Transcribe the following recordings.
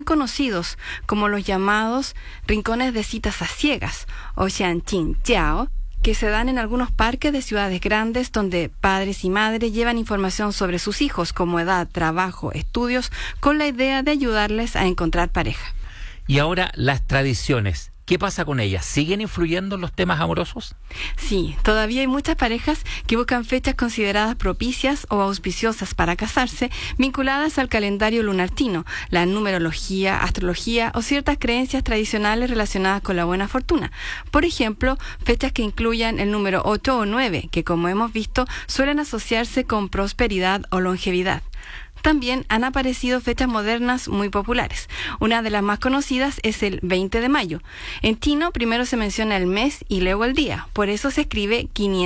conocidos como los llamados rincones de citas a ciegas, o xianqingjiao, que se dan en algunos parques de ciudades grandes donde padres y madres llevan información sobre sus hijos como edad, trabajo, estudios, con la idea de ayudarles a encontrar pareja. Y ahora las tradiciones. ¿Qué pasa con ellas? ¿Siguen influyendo en los temas amorosos? Sí, todavía hay muchas parejas que buscan fechas consideradas propicias o auspiciosas para casarse, vinculadas al calendario lunartino, la numerología, astrología o ciertas creencias tradicionales relacionadas con la buena fortuna. Por ejemplo, fechas que incluyan el número 8 o 9, que como hemos visto suelen asociarse con prosperidad o longevidad. También han aparecido fechas modernas muy populares. Una de las más conocidas es el 20 de mayo. En chino primero se menciona el mes y luego el día. Por eso se escribe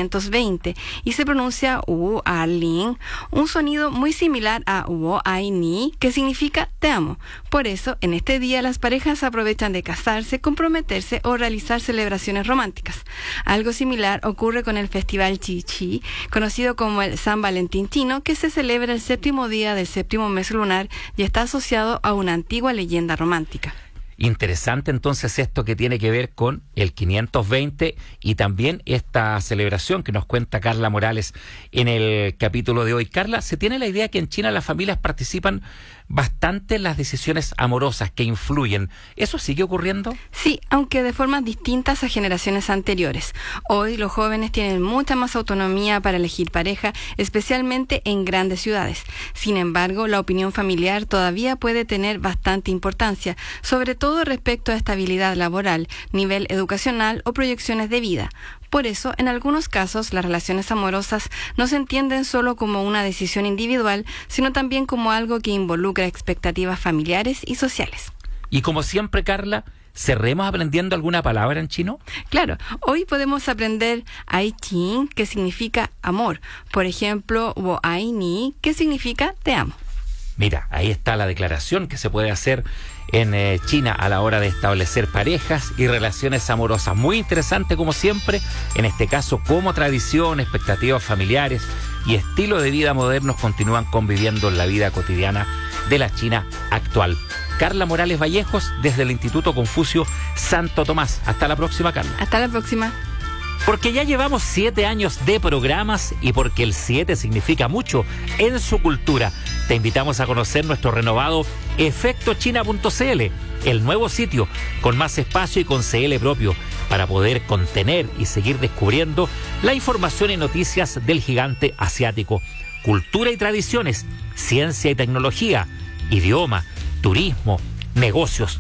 520 y se pronuncia Wu A Ling, un sonido muy similar a Wo Ai Ni, que significa te amo. Por eso, en este día las parejas aprovechan de casarse, comprometerse o realizar celebraciones románticas. Algo similar ocurre con el festival Qi Qi, conocido como el San Valentín chino, que se celebra el séptimo día del séptimo mes lunar y está asociado a una antigua leyenda romántica. Interesante entonces esto que tiene que ver con el 520 y también esta celebración que nos cuenta Carla Morales en el capítulo de hoy. Carla, ¿se tiene la idea que en China las familias participan bastante en las decisiones amorosas que influyen? ¿Eso sigue ocurriendo? Sí, aunque de formas distintas a generaciones anteriores. Hoy los jóvenes tienen mucha más autonomía para elegir pareja, especialmente en grandes ciudades. Sin embargo, la opinión familiar todavía puede tener bastante importancia, sobre todo respecto a estabilidad laboral, nivel educacional o proyecciones de vida. Por eso, en algunos casos, las relaciones amorosas no se entienden solo como una decisión individual, sino también como algo que involucra expectativas familiares y sociales. Y como siempre, Carla, ¿cerremos aprendiendo alguna palabra en chino? Claro, hoy podemos aprender Ai Qing, que significa amor. Por ejemplo, Wo Ai Ni, que significa te amo. Mira, ahí está la declaración que se puede hacer en China a la hora de establecer parejas y relaciones amorosas. Muy interesante como siempre, en este caso cómo tradición, expectativas familiares y estilo de vida modernos continúan conviviendo en la vida cotidiana de la China actual. Carla Morales Vallejos desde el Instituto Confucio Santo Tomás. Hasta la próxima, Carla. Hasta la próxima. Porque ya llevamos 7 años de programas y porque el 7 significa mucho en su cultura, te invitamos a conocer nuestro renovado efectochina.cl, el nuevo sitio con más espacio y con CL propio para poder contener y seguir descubriendo la información y noticias del gigante asiático. Cultura y tradiciones, ciencia y tecnología, idioma, turismo, negocios.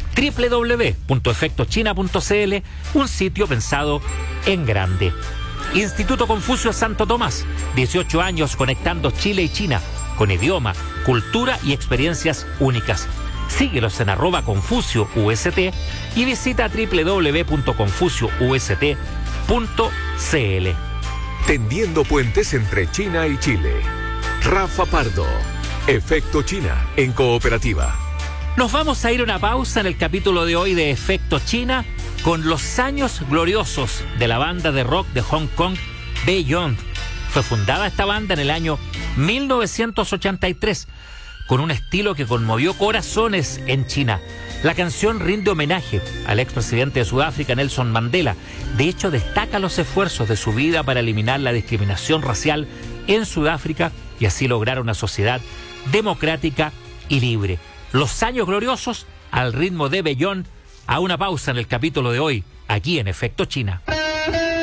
www.efectochina.cl, un sitio pensado en grande. Instituto Confucio Santo Tomás, 18 años conectando Chile y China con idioma, cultura y experiencias únicas. Síguelos en @ConfucioUST y visita www.confucioust.cl. Tendiendo puentes entre China y Chile. Rafa Pardo, Efecto China en cooperativa. Nos vamos a ir a una pausa en el capítulo de hoy de Efecto China con los años gloriosos de la banda de rock de Hong Kong, Beyond. Fue fundada esta banda en el año 1983 con un estilo que conmovió corazones en China. La canción rinde homenaje al expresidente de Sudáfrica, Nelson Mandela. De hecho, destaca los esfuerzos de su vida para eliminar la discriminación racial en Sudáfrica y así lograr una sociedad democrática y libre. Los años gloriosos al ritmo de Beyond. A una pausa en el capítulo de hoy, aquí en Efecto China.